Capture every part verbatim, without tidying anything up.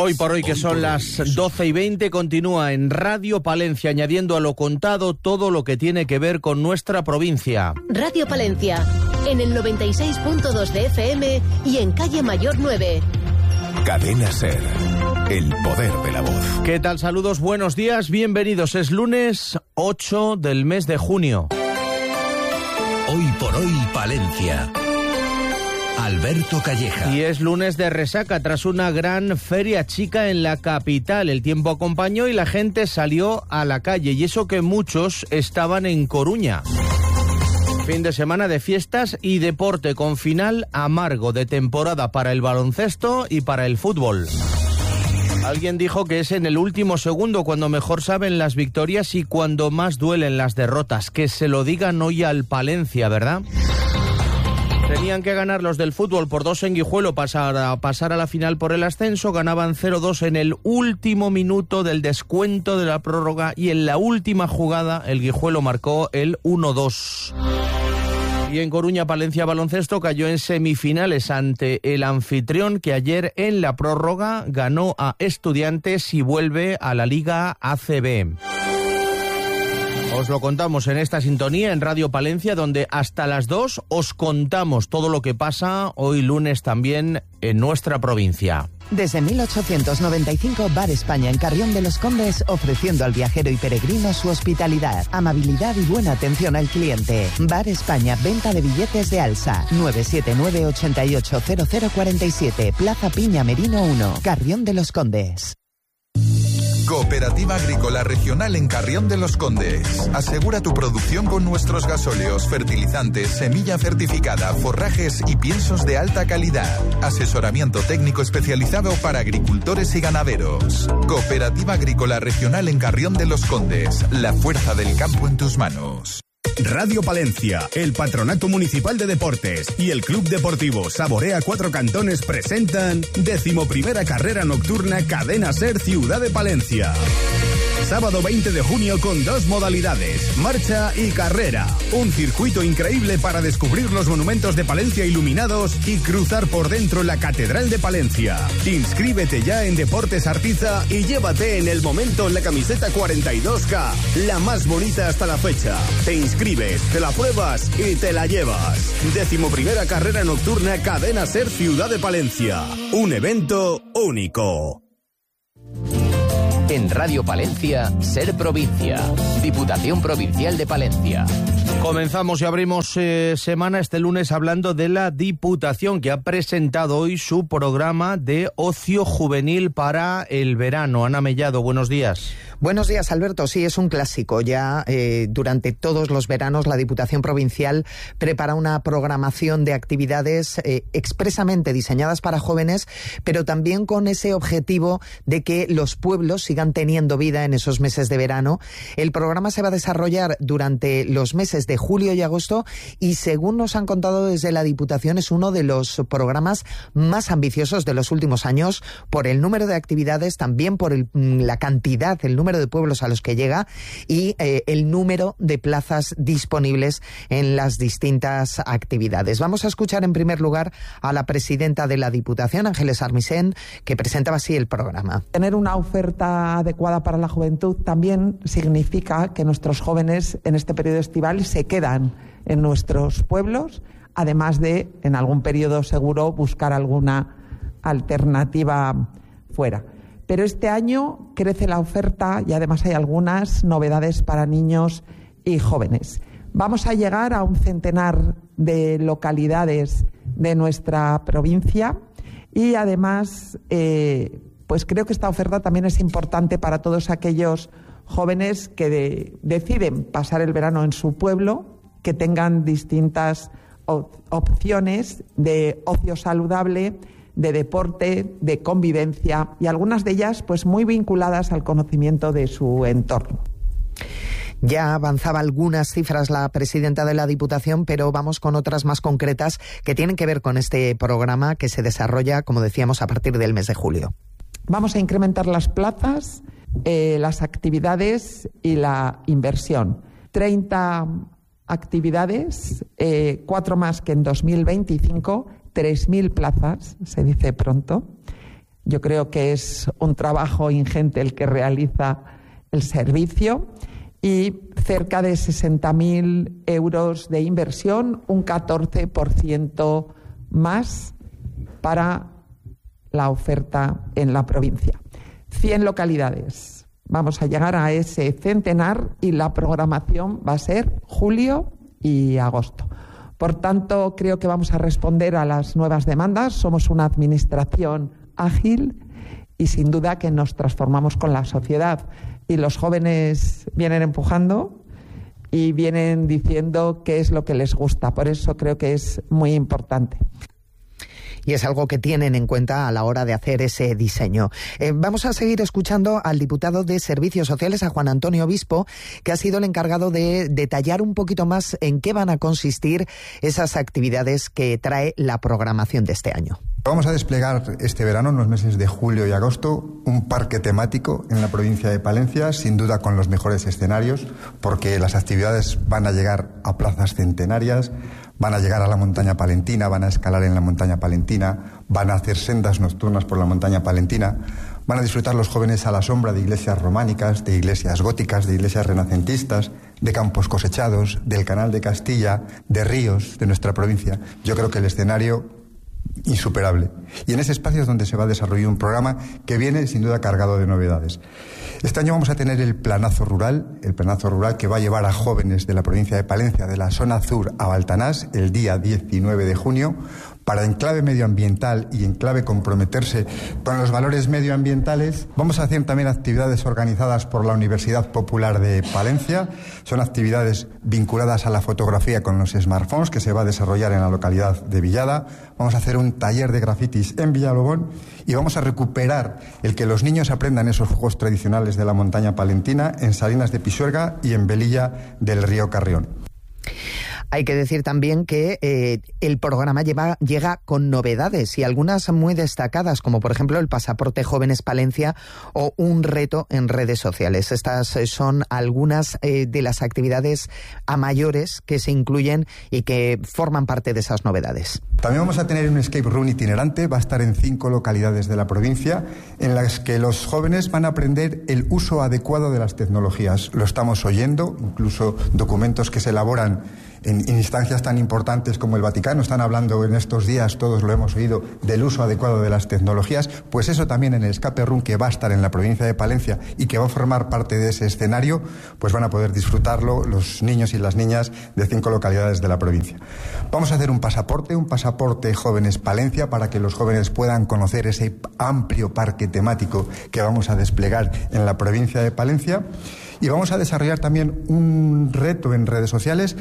Hoy por hoy, que son las doce y veinte, continúa en Radio Palencia, añadiendo a lo contado todo lo que tiene que ver con nuestra provincia. Radio Palencia, en el noventa y seis punto dos de F M y en Calle Mayor nueve. Cadena SER, el poder de la voz. ¿Qué tal? Saludos, buenos días, bienvenidos. Es lunes ocho del mes de junio. Hoy por hoy, Palencia. Alberto Calleja. Y es lunes de resaca tras una gran feria chica en la capital. El tiempo acompañó y la gente salió a la calle, y eso que muchos estaban en Coruña. Fin de semana de fiestas y deporte con final amargo de temporada para el baloncesto y para el fútbol. Alguien dijo que es en el último segundo cuando mejor saben las victorias y cuando más duelen las derrotas. Que se lo digan hoy al Palencia, ¿verdad? Tenían que ganar los del fútbol por dos en Guijuelo, pasar a, pasar a la final por el ascenso. Ganaban cero dos en el último minuto del descuento de la prórroga y en la última jugada el Guijuelo marcó el uno dos. Y en Coruña, Palencia Baloncesto cayó en semifinales ante el anfitrión, que ayer en la prórroga ganó a Estudiantes y vuelve a la Liga A C B. Os lo contamos en esta sintonía en Radio Palencia, donde hasta las dos os contamos todo lo que pasa hoy lunes también en nuestra provincia. Desde mil ochocientos noventa y cinco, Bar España en Carrión de los Condes, ofreciendo al viajero y peregrino su hospitalidad, amabilidad y buena atención al cliente. Bar España, venta de billetes de alza, nueve siete nueve, ocho ocho cero cero cuatro siete, Plaza Piña Merino uno, Carrión de los Condes. Cooperativa Agrícola Regional en Carrión de los Condes. Asegura tu producción con nuestros gasóleos, fertilizantes, semilla certificada, forrajes y piensos de alta calidad. Asesoramiento técnico especializado para agricultores y ganaderos. Cooperativa Agrícola Regional en Carrión de los Condes. La fuerza del campo en tus manos. Radio Palencia, el Patronato Municipal de Deportes y el Club Deportivo Saborea Cuatro Cantones presentan decimoprimera carrera nocturna Cadena SER Ciudad de Palencia. Sábado veinte de junio con dos modalidades, marcha y carrera. Un circuito increíble para descubrir los monumentos de Palencia iluminados y cruzar por dentro la Catedral de Palencia. Inscríbete ya en Deportes Artiza y llévate en el momento la camiseta cuarenta y dos K, la más bonita hasta la fecha. Te inscribes, te la pruebas y te la llevas. Decimoprimera carrera nocturna Cadena SER Ciudad de Palencia. Un evento único. En Radio Palencia, SER Provincia, Diputación Provincial de Palencia. Comenzamos y abrimos eh, semana este lunes hablando de la Diputación, que ha presentado hoy su programa de ocio juvenil para el verano. Ana Mellado, buenos días. Buenos días, Alberto. Sí, es un clásico. Ya eh, durante todos los veranos la Diputación Provincial prepara una programación de actividades eh, expresamente diseñadas para jóvenes, pero también con ese objetivo de que los pueblos sigan teniendo vida en esos meses de verano. El programa se va a desarrollar durante los meses de julio y agosto y, según nos han contado desde la Diputación, es uno de los programas más ambiciosos de los últimos años por el número de actividades, también por el, la cantidad, el número de pueblos a los que llega y eh, el número de plazas disponibles en las distintas actividades. Vamos a escuchar en primer lugar a la presidenta de la Diputación, Ángeles Armisen, que presentaba así el programa. Tener una oferta adecuada para la juventud también significa que nuestros jóvenes en este periodo estival se quedan en nuestros pueblos, además de, en algún periodo seguro, buscar alguna alternativa fuera. Pero este año crece la oferta y además hay algunas novedades para niños y jóvenes. Vamos a llegar a un centenar de localidades de nuestra provincia y además eh, pues creo que esta oferta también es importante para todos aquellos jóvenes que de, deciden pasar el verano en su pueblo, que tengan distintas op- opciones de ocio saludable, de deporte, de convivencia y algunas de ellas pues muy vinculadas al conocimiento de su entorno. Ya avanzaba algunas cifras la presidenta de la Diputación, pero vamos con otras más concretas que tienen que ver con este programa que se desarrolla, como decíamos, a partir del mes de julio. Vamos a incrementar las plazas, eh, las actividades y la inversión. treinta actividades, eh, cuatro más que en dos mil veinticinco, tres mil plazas, se dice pronto. Yo creo que es un trabajo ingente el que realiza el servicio y cerca de sesenta mil euros de inversión, un catorce por ciento más para la oferta en la provincia. cien localidades. Vamos a llegar a ese centenar y la programación va a ser julio y agosto. Por tanto, creo que vamos a responder a las nuevas demandas. Somos una administración ágil y sin duda que nos transformamos con la sociedad. Y los jóvenes vienen empujando y vienen diciendo qué es lo que les gusta. Por eso creo que es muy importante. Y es algo que tienen en cuenta a la hora de hacer ese diseño. Eh, vamos a seguir escuchando al diputado de Servicios Sociales, a Juan Antonio Obispo, que ha sido el encargado de detallar un poquito más en qué van a consistir esas actividades que trae la programación de este año. Vamos a desplegar este verano, en los meses de julio y agosto, un parque temático en la provincia de Palencia, sin duda con los mejores escenarios, porque las actividades van a llegar a plazas centenarias, van a llegar a la montaña palentina, van a escalar en la montaña palentina, van a hacer sendas nocturnas por la montaña palentina, van a disfrutar los jóvenes a la sombra de iglesias románicas, de iglesias góticas, de iglesias renacentistas, de campos cosechados, del Canal de Castilla, de ríos de nuestra provincia. Yo creo que el escenario insuperable. Y en ese espacio es donde se va a desarrollar un programa que viene sin duda cargado de novedades. Este año vamos a tener el planazo rural, el planazo rural que va a llevar a jóvenes de la provincia de Palencia, de la zona sur a Baltanás, el día diecinueve de junio, para en clave medioambiental y en clave comprometerse con los valores medioambientales. Vamos a hacer también actividades organizadas por la Universidad Popular de Palencia. Son actividades vinculadas a la fotografía con los smartphones que se va a desarrollar en la localidad de Villada. Vamos a hacer un taller de grafitis en Villalobón y vamos a recuperar el que los niños aprendan esos juegos tradicionales de la montaña palentina en Salinas de Pisuerga y en Velilla del río Carrión. Hay que decir también que eh, el programa lleva, llega con novedades y algunas muy destacadas, como por ejemplo el Pasaporte Jóvenes Palencia o un reto en redes sociales. Estas eh, son algunas eh, de las actividades a mayores que se incluyen y que forman parte de esas novedades. También vamos a tener un escape room itinerante, va a estar en cinco localidades de la provincia, en las que los jóvenes van a aprender el uso adecuado de las tecnologías. Lo estamos oyendo, incluso documentos que se elaboran en instancias tan importantes como el Vaticano están hablando en estos días, todos lo hemos oído, del uso adecuado de las tecnologías. Pues eso también en el escape room que va a estar en la provincia de Palencia y que va a formar parte de ese escenario, pues van a poder disfrutarlo los niños y las niñas de cinco localidades de la provincia. Vamos a hacer un pasaporte, un pasaporte Jóvenes Palencia, para que los jóvenes puedan conocer ese amplio parque temático que vamos a desplegar en la provincia de Palencia. Y vamos a desarrollar también un reto en redes sociales.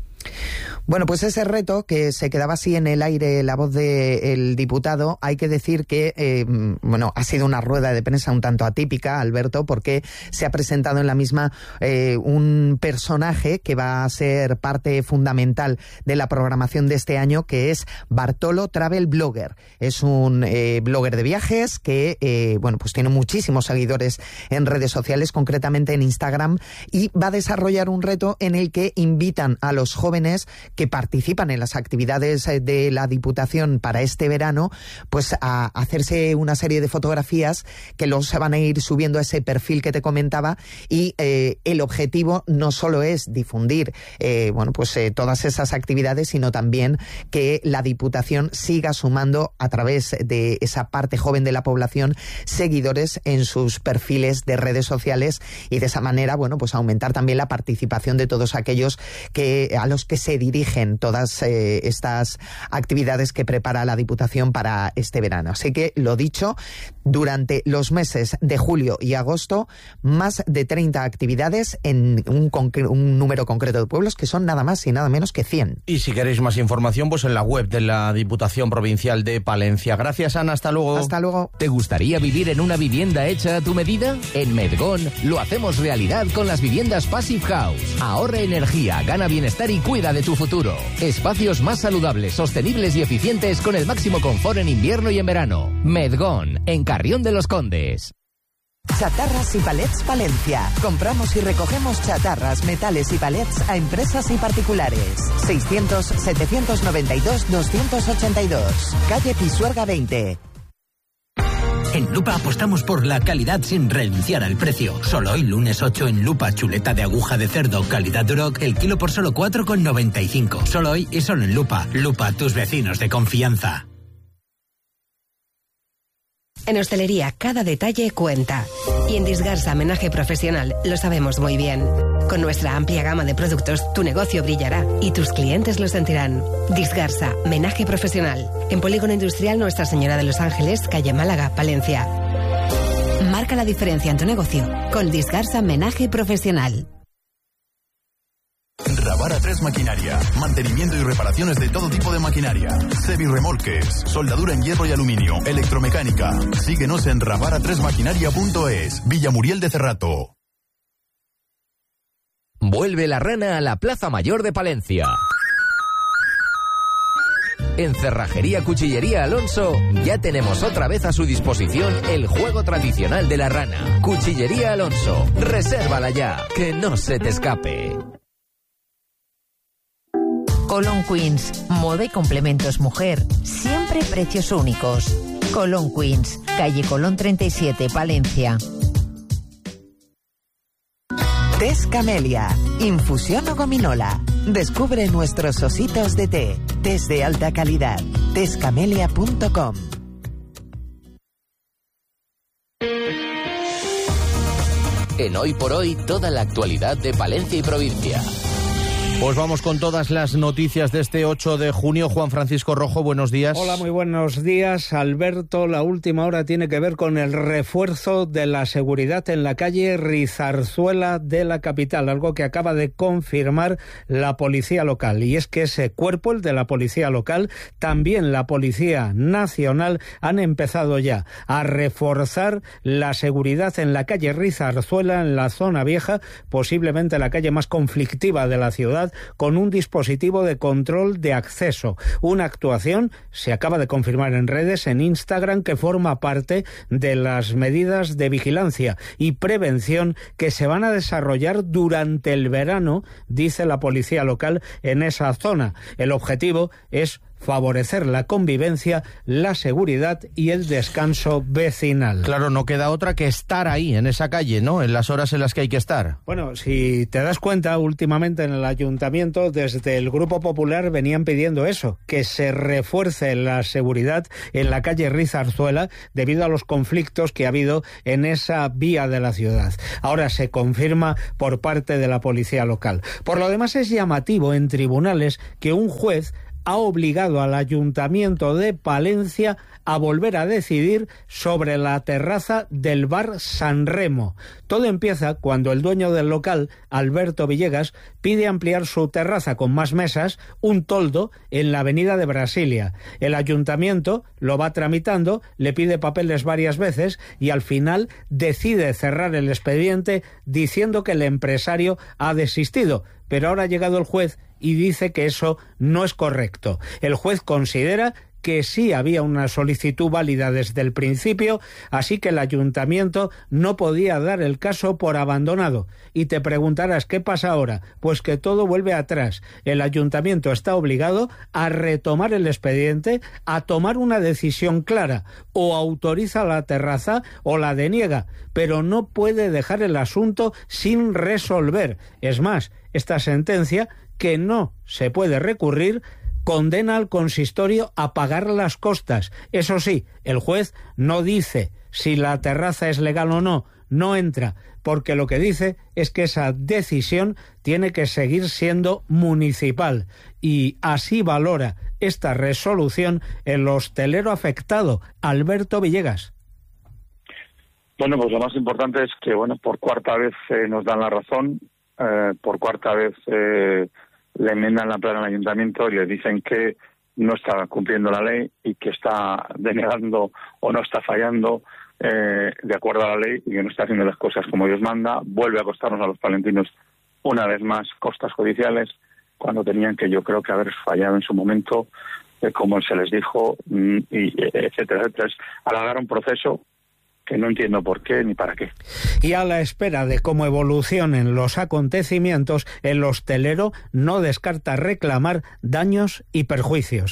Bueno, pues ese reto que se quedaba así en el aire, la voz del diputado, hay que decir que, eh, bueno, ha sido una rueda de prensa un tanto atípica, Alberto, porque se ha presentado en la misma eh, un personaje que va a ser parte fundamental de la programación de este año, que es Bartolo Travel Blogger. Es un eh, blogger de viajes que, eh, bueno, pues tiene muchísimos seguidores en redes sociales, concretamente en Instagram, y va a desarrollar un reto en el que invitan a los jóvenes que participan en las actividades de la Diputación para este verano, pues a hacerse una serie de fotografías que luego se van a ir subiendo a ese perfil que te comentaba, y eh, el objetivo no solo es difundir eh, bueno, pues eh, todas esas actividades, sino también que la Diputación siga sumando a través de esa parte joven de la población seguidores en sus perfiles de redes sociales, y de esa manera, bueno, pues aumentar también la participación de todos aquellos que a los que se dirigen todas eh, estas actividades que prepara la Diputación para este verano. Así que, lo dicho, durante los meses de julio y agosto, más de treinta actividades en un, un número concreto de pueblos, que son nada más y nada menos que cien. Y si queréis más información, pues en la web de la Diputación Provincial de Palencia. Gracias, Ana, hasta luego. Hasta luego. ¿Te gustaría vivir en una vivienda hecha a tu medida? En Medgón lo hacemos realidad con las viviendas Passive House. Ahorra energía, gana bienestar y cuida de tu futuro. Espacios más saludables, sostenibles y eficientes con el máximo confort en invierno y en verano. Medgón, en Carrión de los Condes. Chatarras y Palets Palencia. Compramos y recogemos chatarras, metales y palets a empresas y particulares. seiscientos, setecientos noventa y dos, doscientos ochenta y dos. Calle Pisuerga veinte. En Lupa apostamos por la calidad sin renunciar al precio. Solo hoy, lunes ocho, en Lupa, chuleta de aguja de cerdo, calidad Duroc, el kilo por solo cuatro con noventa y cinco. Solo hoy y solo en Lupa. Lupa, tus vecinos de confianza. En hostelería, cada detalle cuenta. Y en Disgarsa Menaje Profesional lo sabemos muy bien. Con nuestra amplia gama de productos, tu negocio brillará y tus clientes lo sentirán. Disgarsa Menaje Profesional. En Polígono Industrial Nuestra Señora de los Ángeles, calle Málaga, Palencia. Marca la diferencia en tu negocio con Disgarsa Menaje Profesional. Ravara tres Maquinaria. Mantenimiento y reparaciones de todo tipo de maquinaria. Semirremolques, soldadura en hierro y aluminio, electromecánica. Síguenos en ravara tres maquinaria punto es. Villa Muriel de Cerrato. Vuelve la rana a la Plaza Mayor de Palencia. En Cerrajería Cuchillería Alonso ya tenemos otra vez a su disposición el juego tradicional de la rana. Cuchillería Alonso, resérvala ya, que no se te escape. Colón Queens, moda y complementos mujer, siempre precios únicos. Colón Queens, calle Colón treinta y siete, Palencia. Tés Camelia, infusión o gominola. Descubre nuestros ositos de té, tés de alta calidad, tés camelia punto com. En Hoy por Hoy, toda la actualidad de Palencia y provincia. Pues vamos con todas las noticias de este ocho de junio. Juan Francisco Rojo, buenos días. Hola, muy buenos días, Alberto. La última hora tiene que ver con el refuerzo de la seguridad en la calle Rizarzuela de la capital, algo que acaba de confirmar la policía local. Y es que ese cuerpo, el de la policía local, también la Policía Nacional, han empezado ya a reforzar la seguridad en la calle Rizarzuela, en la zona vieja, posiblemente la calle más conflictiva de la ciudad, con un dispositivo de control de acceso. Una actuación, se acaba de confirmar en redes, en Instagram, que forma parte de las medidas de vigilancia y prevención que se van a desarrollar durante el verano, dice la policía local, en esa zona. El objetivo es favorecer la convivencia, la seguridad y el descanso vecinal. Claro, no queda otra que estar ahí, en esa calle, ¿no? En las horas en las que hay que estar. Bueno, si te das cuenta, últimamente en el ayuntamiento, desde el Grupo Popular venían pidiendo eso, que se refuerce la seguridad en la calle Rizarzuela debido a los conflictos que ha habido en esa vía de la ciudad. Ahora se confirma por parte de la policía local. Por lo demás, es llamativo en tribunales que un juez ha obligado al Ayuntamiento de Palencia a volver a decidir sobre la terraza del bar San Remo. Todo empieza cuando el dueño del local, Alberto Villegas, pide ampliar su terraza con más mesas, un toldo, en la avenida de Brasilia. El Ayuntamiento lo va tramitando, le pide papeles varias veces y al final decide cerrar el expediente diciendo que el empresario ha desistido. Pero ahora ha llegado el juez y dice que eso no es correcto. El juez considera que sí había una solicitud válida desde el principio, así que el ayuntamiento no podía dar el caso por abandonado. Y te preguntarás, ¿qué pasa ahora? Pues que todo vuelve atrás. El ayuntamiento está obligado a retomar el expediente, a tomar una decisión clara. O autoriza la terraza o la deniega, pero no puede dejar el asunto sin resolver. Es más, esta sentencia, que no se puede recurrir, condena al consistorio a pagar las costas. Eso sí, el juez no dice si la terraza es legal o no, no entra, porque lo que dice es que esa decisión tiene que seguir siendo municipal. Y así valora esta resolución el hostelero afectado, Alberto Villegas. Bueno, pues lo más importante es que, bueno, por cuarta vez eh, nos dan la razón, eh, por cuarta vez eh, le enmiendan la plana al ayuntamiento y le dicen que no está cumpliendo la ley y que está denegando o no está fallando eh, de acuerdo a la ley y que no está haciendo las cosas como Dios manda. Vuelve a costarnos a los palentinos una vez más costas judiciales cuando tenían que, yo creo, que haber fallado en su momento, eh, como se les dijo, y etcétera, etcétera. Es alargar un proceso que no entiendo por qué ni para qué. Y a la espera de cómo evolucionen los acontecimientos, el hostelero no descarta reclamar daños y perjuicios.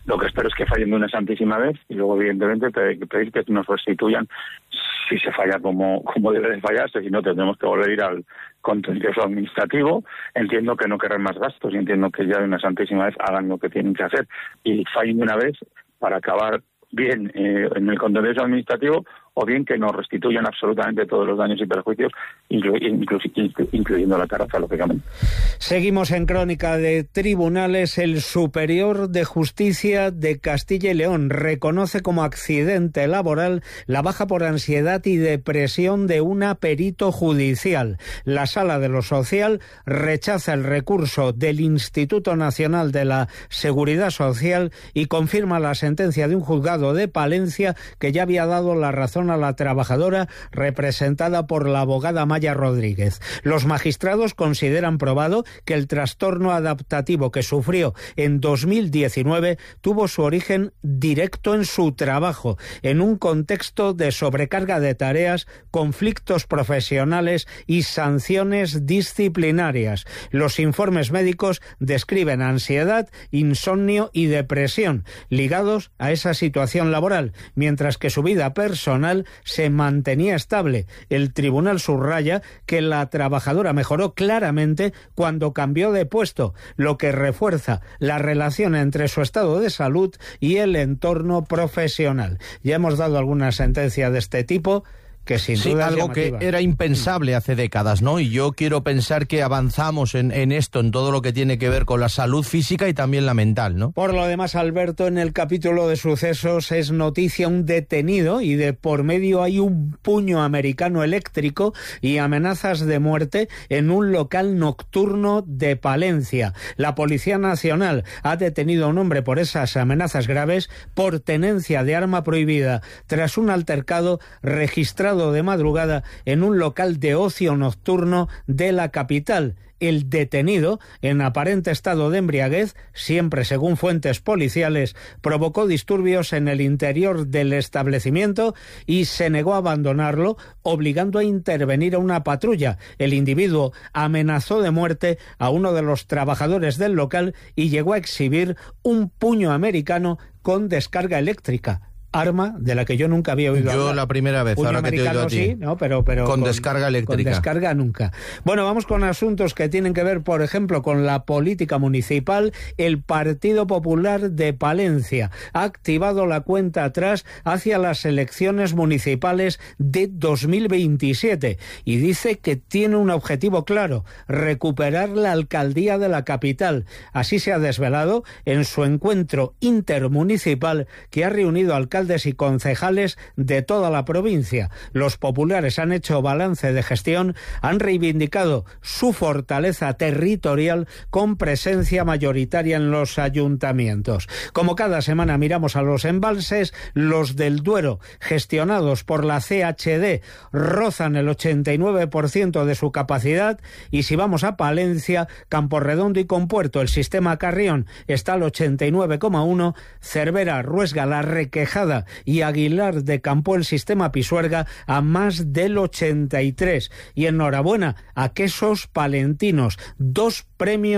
Lo que espero es que fallen de una santísima vez y luego, evidentemente, pedir que nos restituyan si se falla como, como debe de fallarse, si no tendremos que volver a ir al contencioso administrativo. Entiendo que no querrán más gastos y entiendo que ya de una santísima vez hagan lo que tienen que hacer y fallen de una vez para acabar bien eh, en el contencioso administrativo, o bien que nos restituyan absolutamente todos los daños y perjuicios, inclu inclu inclu incluyendo la cárcel, lógicamente. Seguimos en Crónica de Tribunales. El Superior de Justicia de Castilla y León reconoce como accidente laboral la baja por ansiedad y depresión de una perito judicial. La Sala de lo Social rechaza el recurso del Instituto Nacional de la Seguridad Social y confirma la sentencia de un juzgado de Palencia que ya había dado la razón a la trabajadora representada por la abogada Maya Rodríguez. Los magistrados consideran probado que el trastorno adaptativo que sufrió en dos mil diecinueve tuvo su origen directo en su trabajo, en un contexto de sobrecarga de tareas, conflictos profesionales y sanciones disciplinarias. Los informes médicos describen ansiedad, insomnio y depresión ligados a esa situación laboral, mientras que su vida personal se mantenía estable. El tribunal subraya que la trabajadora mejoró claramente cuando cambió de puesto, lo que refuerza la relación entre su estado de salud y el entorno profesional. Ya hemos dado alguna sentencia de este tipo, que sin sí, duda algo que era impensable hace décadas, ¿no? Y yo quiero pensar que avanzamos en, en esto, en todo lo que tiene que ver con la salud física y también la mental, ¿no? Por lo demás, Alberto, en el capítulo de sucesos es noticia un detenido y de por medio hay un puño americano eléctrico y amenazas de muerte en un local nocturno de Palencia. La Policía Nacional ha detenido a un hombre por esas amenazas graves por tenencia de arma prohibida tras un altercado registrado de madrugada en un local de ocio nocturno de la capital. El detenido, en aparente estado de embriaguez, siempre según fuentes policiales, provocó disturbios en el interior del establecimiento y se negó a abandonarlo, obligando a intervenir a una patrulla. El individuo amenazó de muerte a uno de los trabajadores del local y llegó a exhibir un puño americano con descarga eléctrica. Arma de la que yo nunca había oído yo hablar. la primera vez, Puño ahora que te he oído a ti. Sí, ¿no? pero, pero con, con descarga eléctrica. Con descarga nunca. Bueno, vamos con asuntos que tienen que ver, por ejemplo, con la política municipal. El Partido Popular de Palencia ha activado la cuenta atrás hacia las elecciones municipales de dos mil veintisiete y dice que tiene un objetivo claro: recuperar la alcaldía de la capital. Así se ha desvelado en su encuentro intermunicipal que ha reunido alcaldes y concejales de toda la provincia. Los populares han hecho balance de gestión, han reivindicado su fortaleza territorial con presencia mayoritaria en los ayuntamientos. Como cada semana miramos a los embalses, los del Duero, gestionados por la C H D, rozan el ochenta y nueve por ciento de su capacidad, y si vamos a Palencia, Camporredondo y Compuerto, el sistema Carrión está al ochenta y nueve coma uno, Cervera, Ruesga, La Requejada y Aguilar de Campo, el sistema Pisuerga, a más del ochenta y tres. Y enhorabuena a Quesos Palentinos, dos premios